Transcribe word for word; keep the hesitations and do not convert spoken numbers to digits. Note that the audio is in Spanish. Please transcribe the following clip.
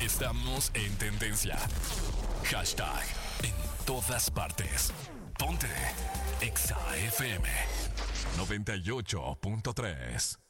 Estamos en tendencia. Hashtag en todas partes. Ponte Exa F M noventa y ocho punto tres.